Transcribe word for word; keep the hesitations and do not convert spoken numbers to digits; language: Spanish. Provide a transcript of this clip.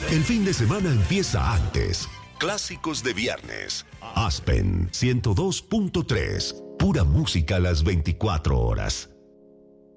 El fin de semana empieza antes. Clásicos de viernes. Aspen ciento dos punto tres. Pura música a las veinticuatro horas.